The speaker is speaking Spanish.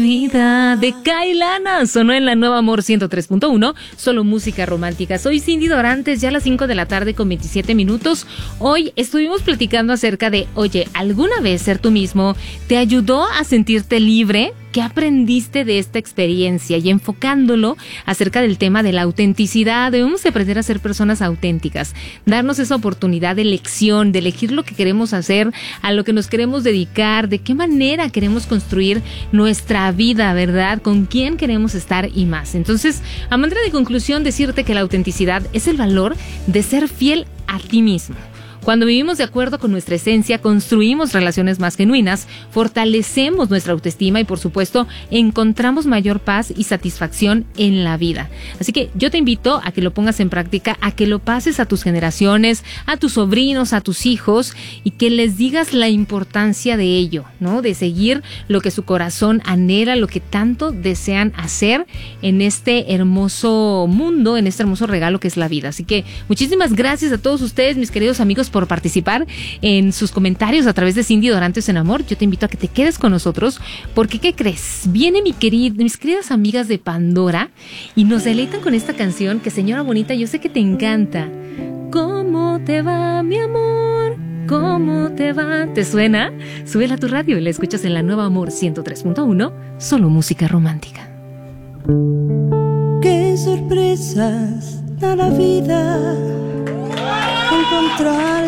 vida de Kailana sonó en la Nueva Amor 103.1, solo música romántica. Soy Cindy Dorantes, ya a las 5 de la tarde con 27 minutos. Hoy estuvimos platicando acerca de, oye, ¿alguna vez ser tú mismo te ayudó a sentirte libre? ¿Qué aprendiste de esta experiencia? Y enfocándolo acerca del tema de la autenticidad, debemos aprender a ser personas auténticas, darnos esa oportunidad de elección, de elegir lo que queremos hacer, a lo que nos queremos dedicar, de qué manera queremos construir nuestra vida, ¿verdad? Con quién queremos estar y más. Entonces, a manera de conclusión, decirte que la autenticidad es el valor de ser fiel a ti mismo. Cuando vivimos de acuerdo con nuestra esencia, construimos relaciones más genuinas, fortalecemos nuestra autoestima y, por supuesto, encontramos mayor paz y satisfacción en la vida. Así que yo te invito a que lo pongas en práctica, a que lo pases a tus generaciones, a tus sobrinos, a tus hijos y que les digas la importancia de ello, ¿no? De seguir lo que su corazón anhela, lo que tanto desean hacer en este hermoso mundo, en este hermoso regalo que es la vida. Así que muchísimas gracias a todos ustedes, mis queridos amigos, por participar en sus comentarios a través de Cindy Dorantes en Amor. Yo te invito a que te quedes con nosotros porque, ¿qué crees? Viene mis queridas amigas de Pandora y nos deleitan con esta canción que, señora bonita, yo sé que te encanta. ¿Cómo te va, mi amor? ¿Cómo te va? ¿Te suena? Súbela a tu radio y la escuchas en la Nueva Amor 103.1, solo música romántica. Qué sorpresas da la vida, encontrar